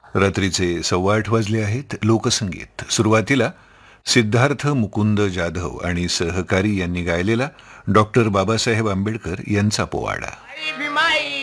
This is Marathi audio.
रात्रीचे 8:15 वाजले आहेत. लोकसंगीत सुरुवातीला सिद्धार्थ मुकुंद जाधव आणि सहकारी यांनी गायलेला डॉक्टर बाबासाहेब आंबेडकर यांचा पोवाडा.